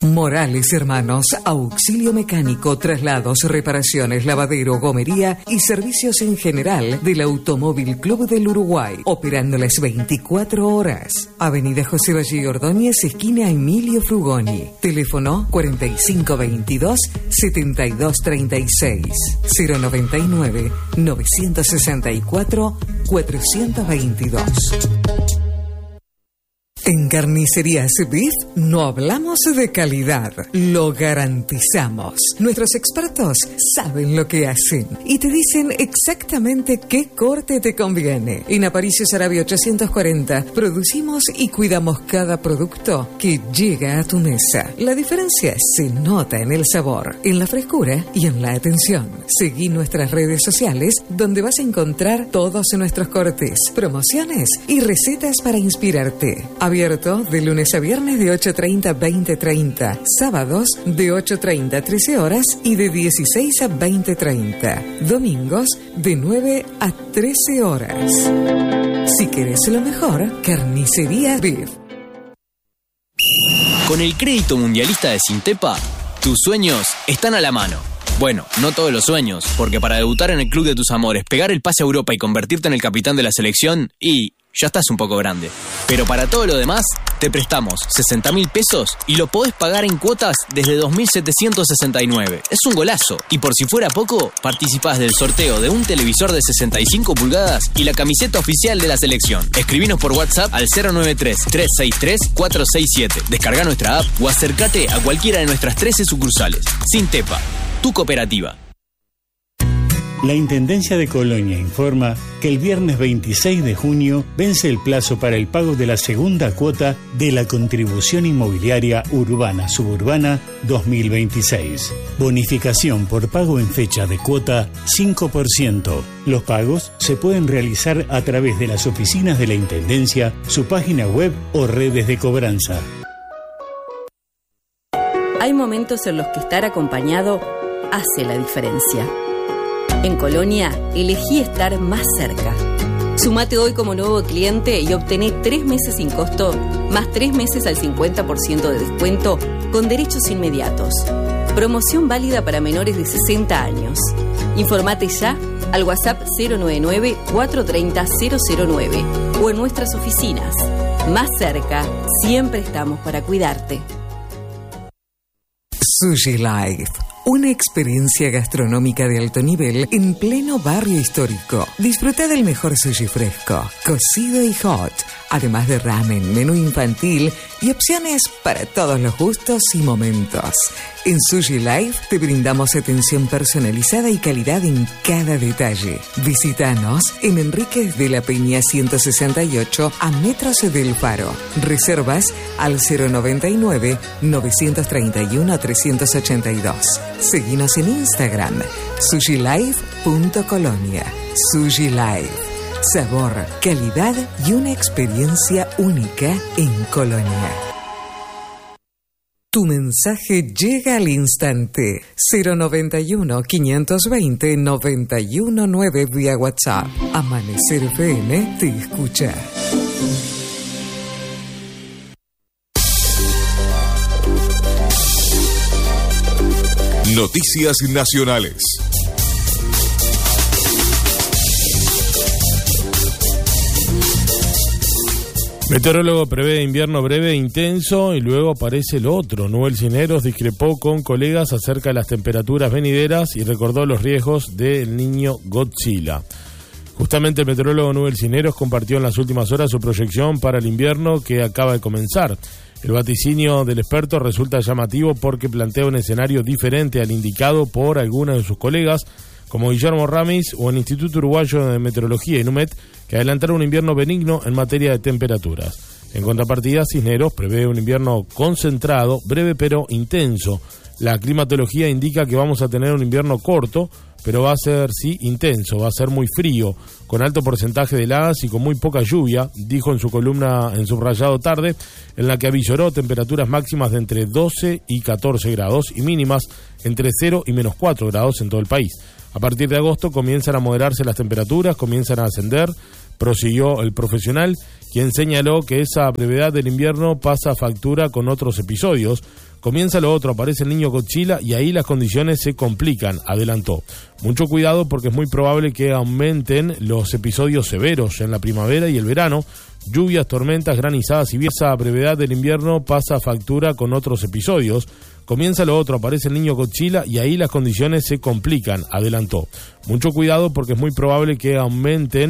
Morales Hermanos, auxilio mecánico, traslados, reparaciones, lavadero, gomería y servicios en general del Automóvil Club del Uruguay, operando las 24 horas. Avenida José Valle Ordóñez, esquina Emilio Frugoni. Teléfono 4522-7236, 099-964-422. En Carnicerías Beef no hablamos de calidad, lo garantizamos. Nuestros expertos saben lo que hacen y te dicen exactamente qué corte te conviene. En Aparicio Saravia 840 producimos y cuidamos cada producto que llega a tu mesa. La diferencia se nota en el sabor, en la frescura y en la atención. Seguí nuestras redes sociales donde vas a encontrar todos nuestros cortes, promociones y recetas para inspirarte. Abierto de lunes a viernes de 8:30 a 20:30, sábados de 8:30 a 13 horas y de 16 a 20:30, domingos de 9 a 13 horas. Si querés lo mejor, Carnicería Beef. Con el crédito mundialista de Sintepa, tus sueños están a la mano. Bueno, no todos los sueños, porque para debutar en el club de tus amores, pegar el pase a Europa y convertirte en el capitán de la selección, ya estás un poco grande. Pero para todo lo demás, te prestamos 60.000 pesos y lo podés pagar en cuotas desde 2.769. Es un golazo. Y por si fuera poco, participás del sorteo de un televisor de 65 pulgadas y la camiseta oficial de la selección. Escribinos por WhatsApp al 093-363-467. Descarga nuestra app o acércate a cualquiera de nuestras 13 sucursales. Sintepa, tu cooperativa. La Intendencia de Colonia informa que el viernes 26 de junio vence el plazo para el pago de la segunda cuota de la Contribución Inmobiliaria Urbana Suburbana 2026. Bonificación por pago en fecha de cuota 5%. Los pagos se pueden realizar a través de las oficinas de la Intendencia, su página web o redes de cobranza. Hay momentos en los que estar acompañado hace la diferencia. En Colonia, elegí estar más cerca. Sumate hoy como nuevo cliente y obtené 3 meses sin costo, más 3 meses al 50% de descuento, con derechos inmediatos. Promoción válida para menores de 60 años. Informate ya al WhatsApp 099-430-009 o en nuestras oficinas. Más cerca, siempre estamos para cuidarte. Sushi Life. Una experiencia gastronómica de alto nivel en pleno barrio histórico. Disfruta del mejor sushi fresco, cocido y hot, además de ramen, menú infantil y opciones para todos los gustos y momentos. En Sushi Life te brindamos atención personalizada y calidad en cada detalle. Visítanos en Enríquez de la Peña 168 a metros del Faro. Reservas al 099-931-382. Seguinos en Instagram, sushilife.colonia. Sushi Life. Sabor, calidad y una experiencia única en Colonia. Tu mensaje llega al instante. 091-520-919 vía WhatsApp. Amanecer FM te escucha. Noticias nacionales. Meteorólogo prevé invierno breve e intenso y luego aparece el otro. Nubel Cisneros discrepó con colegas acerca de las temperaturas venideras y recordó los riesgos del niño Godzilla. Justamente el meteorólogo Nubel Cisneros compartió en las últimas horas su proyección para el invierno que acaba de comenzar. El vaticinio del experto resulta llamativo porque plantea un escenario diferente al indicado por algunos de sus colegas, como Guillermo Ramis o el Instituto Uruguayo de Meteorología, INUMET, que adelantaron un invierno benigno en materia de temperaturas. En contrapartida, Cisneros prevé un invierno concentrado, breve pero intenso. La climatología indica que vamos a tener un invierno corto, pero va a ser, sí, intenso, va a ser muy frío, con alto porcentaje de heladas y con muy poca lluvia, dijo en su columna en Subrayado Tarde, en la que avisoró temperaturas máximas de entre 12 y 14 grados y mínimas entre 0 y menos 4 grados en todo el país. A partir de agosto comienzan a moderarse las temperaturas, comienzan a ascender, prosiguió el profesional, quien señaló que esa brevedad del invierno pasa factura con otros episodios. Comienza lo otro, aparece el niño Godzilla y ahí las condiciones se complican, adelantó. Mucho cuidado porque es muy probable que aumenten los episodios severos en la primavera y el verano. Lluvias, tormentas, granizadas y esa brevedad del invierno pasa factura con otros episodios. Comienza lo otro, aparece el niño Godzilla y ahí las condiciones se complican, adelantó. Mucho cuidado porque es muy probable que aumenten